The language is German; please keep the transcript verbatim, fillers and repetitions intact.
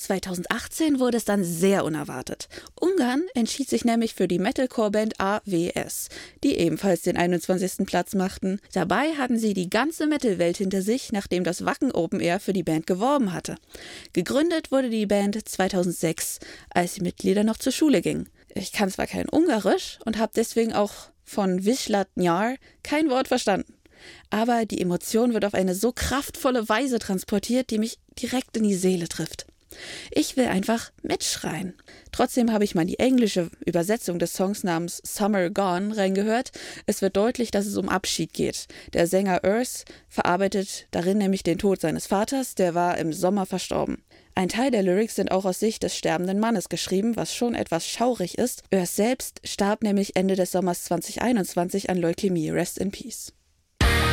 zweitausendachtzehn wurde es dann sehr unerwartet. Ungarn entschied sich nämlich für die Metalcore-Band A W S, die ebenfalls den einundzwanzigsten Platz machten. Dabei hatten sie die ganze Metal-Welt hinter sich, nachdem das Wacken Open Air für die Band geworben hatte. Gegründet wurde die Band zweitausendsechs, als die Mitglieder noch zur Schule gingen. Ich kann zwar kein Ungarisch und habe deswegen auch von Viszlát nyár kein Wort verstanden. Aber die Emotion wird auf eine so kraftvolle Weise transportiert, die mich direkt in die Seele trifft. Ich will einfach mitschreien. Trotzdem habe ich mal die englische Übersetzung des Songs namens Summer Gone reingehört. Es wird deutlich, dass es um Abschied geht. Der Sänger Urs verarbeitet darin nämlich den Tod seines Vaters, der war im Sommer verstorben. Ein Teil der Lyrics sind auch aus Sicht des sterbenden Mannes geschrieben, was schon etwas schaurig ist. Urs selbst starb nämlich Ende des Sommers zweitausendeinundzwanzig an Leukämie. Rest in Peace.